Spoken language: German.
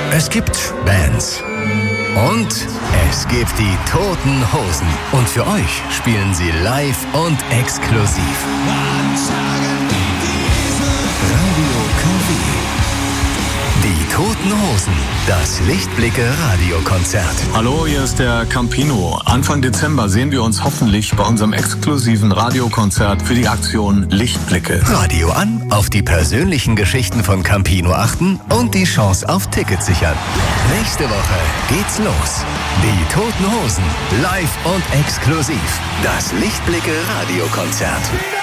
Es gibt Bands. Und es gibt die Toten Hosen. Und für euch spielen sie live und exklusiv. Radio KW. Die Toten Hosen. Das Lichtblicke-Radiokonzert. Hallo, hier ist der Campino. Anfang Dezember sehen wir uns hoffentlich bei unserem exklusiven Radiokonzert für die Aktion Lichtblicke. Radio an, auf die persönlichen Geschichten von Campino achten und die Chance auf Tickets sichern. Nächste Woche geht's los. Die Toten Hosen. Live und exklusiv. Das Lichtblicke-Radiokonzert.